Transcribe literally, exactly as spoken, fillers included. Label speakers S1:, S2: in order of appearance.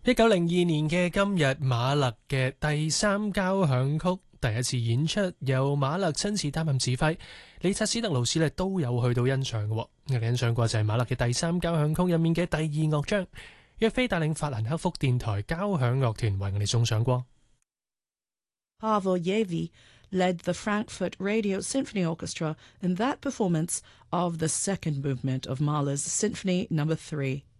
S1: 一九零二年嘅今日，馬勒嘅第三交響曲第一次演出，由馬勒親自擔任指揮，理察史特勞斯咧都有去到欣賞嘅。我哋欣賞過就係馬勒嘅第三交響曲入面嘅第二樂章，約菲帶領法蘭克福電台交響樂團為我哋送上過。
S2: Pavel Yevi led the Frankfurt Radio Symphony Orchestra in that performance of the second movement of Mahler's Symphony Number Three.